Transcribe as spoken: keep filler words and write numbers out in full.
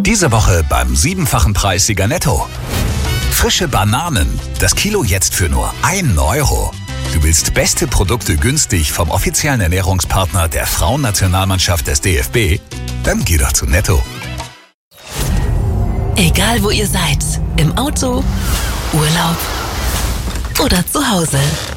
Diese Woche beim siebenfachen Preis Sieger Netto. Frische Bananen, das Kilo jetzt für nur ein Euro. Du willst beste Produkte günstig vom offiziellen Ernährungspartner der Frauennationalmannschaft des D F B? Dann geh doch zu Netto. Egal wo ihr seid, im Auto, Urlaub oder zu Hause.